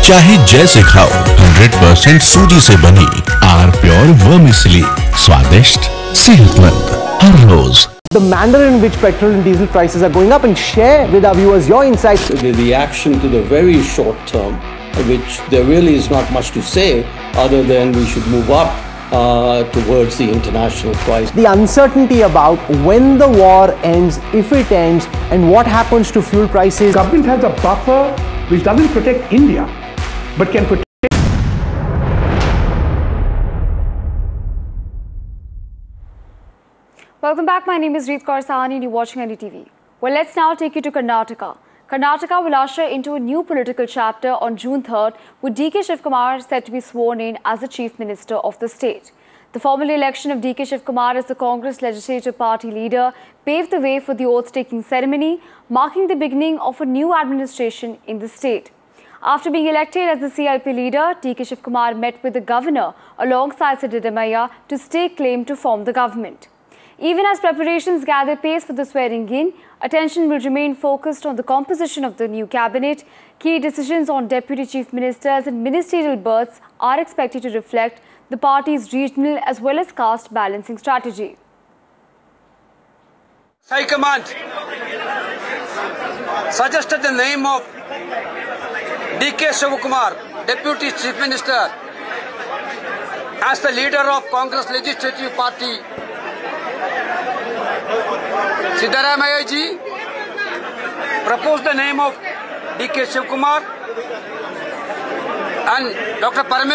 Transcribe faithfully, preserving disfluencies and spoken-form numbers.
चाहे जैसे खाओ, हंड्रेड परसेंट सूजी से बनी आर प्योर वर्मिसेली, स्वादिष्ट, सेहतमंद हर रोज। The manner in which petrol and diesel prices are going up, and share with our viewers your insights. The reaction to the very short term, which there really is not much to say other than we should move up uh, towards the international price. The uncertainty about when the war ends, if it ends, and what happens to fuel prices. Government has a buffer which doesn't protect India, but can protect. Welcome back. My name is Reet Kaur Sahani and you're watching N D T V. Well, let's now take you to Karnataka. Karnataka will usher into a new political chapter on June third, with D K Shivakumar set to be sworn in as the Chief Minister of the state. The formal election of D K Shivakumar as the Congress Legislative Party leader paved the way for the oath-taking ceremony, marking the beginning of a new administration in the state. After being elected as the C L P leader, D K Shivakumar met with the governor alongside Siddaramaiah to stake claim to form the government. Even as preparations gather pace for the swearing-in, attention will remain focused on the composition of the new cabinet. Key decisions on deputy chief ministers and ministerial berths are expected to reflect the party's regional as well as caste balancing strategy. High Command suggested the name of D K Shivakumar, Deputy Chief Minister, as the leader of Congress Legislative Party. Siddaramaiah ji proposed the name of D K Shivakumar and Doctor Paramesh